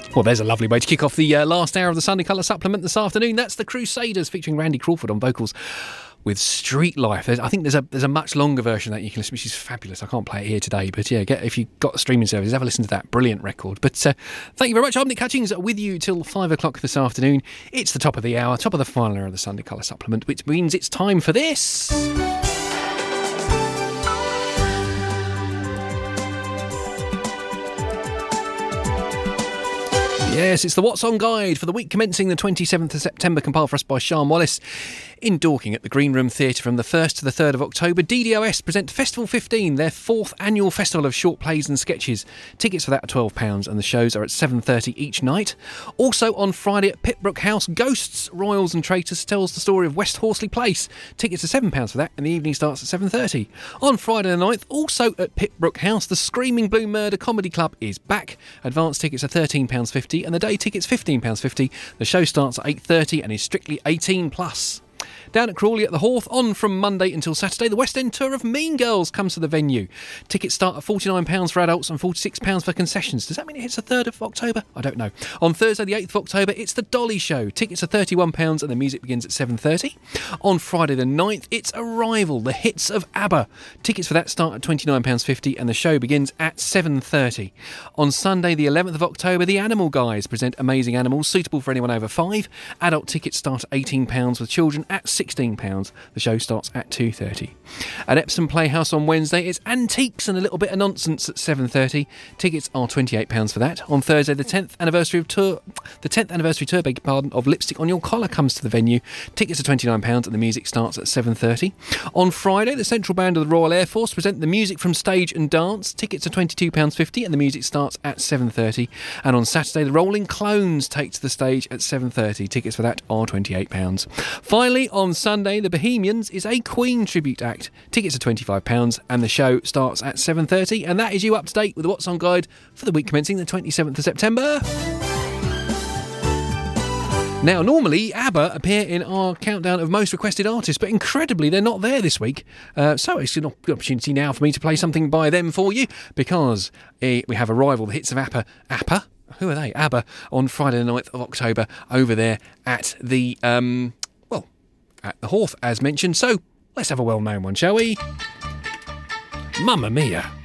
Well, there's a lovely way to kick off the last hour of the Sunday Colour Supplement this afternoon. That's the Crusaders featuring Randy Crawford on vocals with Street Life. I think there's a much longer version that you can listen to, which is fabulous. I can't play it here today, but yeah, if you've got a streaming service, have a listen to that. Brilliant record. But thank you very much. I'm Nick Hutchings with you till 5 o'clock this afternoon. It's the top of the hour, top of the final hour of the Sunday Colour Supplement, which means it's time for this. Yes, it's the What's On Guide for the week commencing the 27th of September, compiled for us by Sian Wallace in Dorking at the Green Room Theatre from the 1st to the 3rd of October. DDOS present Festival 15, their 4th annual festival of short plays and sketches. Tickets for that are £12 and the shows are at 7:30 each night. Also on Friday at Pitbrook House, Ghosts, Royals and Traitors tells the story of West Horsley Place. Tickets are £7 for that and the evening starts at 7:30. On Friday the 9th, also at Pitbrook House, the Screaming Blue Murder Comedy Club is back. Advance tickets are £13.50 and the day tickets £15.50. The show starts at 8:30 and is strictly 18 plus. Down at Crawley at the Horth, on from Monday until Saturday, the West End tour of Mean Girls comes to the venue. Tickets start at £49 for adults and £46 for concessions. Does that mean it hits the 3rd of October? I don't know. On Thursday the 8th of October, it's the Dolly Show. Tickets are £31 and the music begins at 7:30. On Friday the 9th, it's Arrival, the hits of ABBA. Tickets for that start at £29.50 and the show begins at 7:30. On Sunday the 11th of October, the Animal Guys present Amazing Animals, suitable for anyone over 5. Adult tickets start at £18 with children at £16. The show starts at 2:30. At Epsom Playhouse on Wednesday, it's Antiques and a Little Bit of Nonsense at 7:30. Tickets are £28 for that. On Thursday, the 10th anniversary tour, of Lipstick on Your Collar comes to the venue. Tickets are £29 and the music starts at 7:30. On Friday, the Central Band of the Royal Air Force present the music from stage and dance. Tickets are £22.50 and the music starts at 7:30. And on Saturday, the Rolling Clones take to the stage at 7:30. Tickets for that are £28. Finally, on Sunday, the Bohemians is a Queen tribute act. Tickets are £25 and the show starts at 7:30. And that is you up to date with the What's On Guide for the week commencing the 27th of September. Now, normally, ABBA appear in our countdown of most requested artists, but incredibly, they're not there this week. So it's an opportunity now for me to play something by them for you, because we have Arrival, the hits of ABBA? Who are they? ABBA, on Friday the 9th of October, over there at the, at the Horth, as mentioned. So, let's have a well-known one, shall we? Mamma Mia.